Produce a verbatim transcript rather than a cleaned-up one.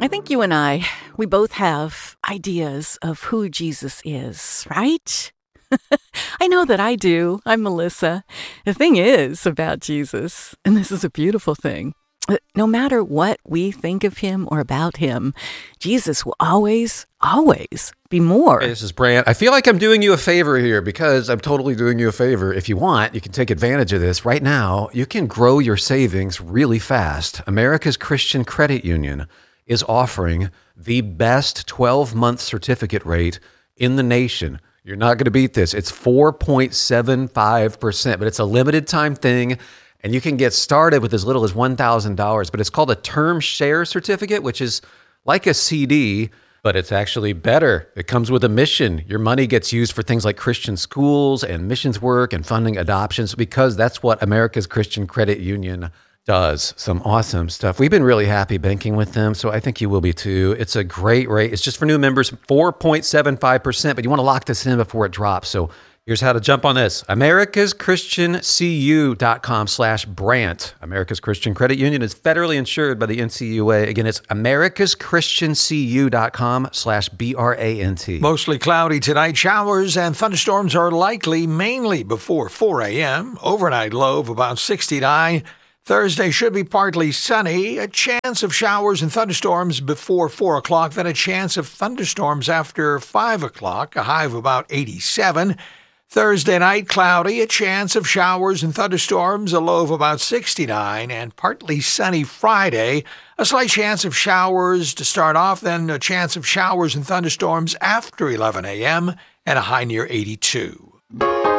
I think you and I, we both have ideas of who Jesus is, right? I know that I do. I'm Melissa. The thing is about Jesus, and this is a beautiful thing, no matter what we think of him or about him, Jesus will always, always be more. Hey, this is Brant. I feel like I'm doing you a favor here because I'm totally doing you a favor. If you want, you can take advantage of this. Right now, you can grow your savings really fast. America's Christian Credit Union is offering the best twelve-month certificate rate in the nation. You're not going to beat this. It's four point seven five percent, but it's a limited time thing. And you can get started with as little as one thousand dollars, but it's called a term share certificate, which is like a C D, but it's actually better. It comes with a mission. Your money gets used for things like Christian schools and missions work and funding adoptions because that's what America's Christian Credit Union does. Some awesome stuff. We've been really happy banking with them, so I think you will be too. It's a great rate. It's just for new members, four point seven five percent, but you want to lock this in before it drops. So here's how to jump on this. Americas Christian C U dot com slash Brant. America's Christian Credit Union is federally insured by the N C U A. Again, it's Americas Christian C U dot com slash B R A N T. Mostly cloudy tonight. Showers and thunderstorms are likely mainly before four a.m. Overnight low of about sixty-nine. Thursday should be partly sunny. A chance of showers and thunderstorms before four o'clock. Then a chance of thunderstorms after five o'clock. A high of about eighty-seven. Thursday night, cloudy, a chance of showers and thunderstorms, a low of about sixty-nine, and partly sunny Friday. A slight chance of showers to start off, then a chance of showers and thunderstorms after eleven a.m., and a high near eighty-two.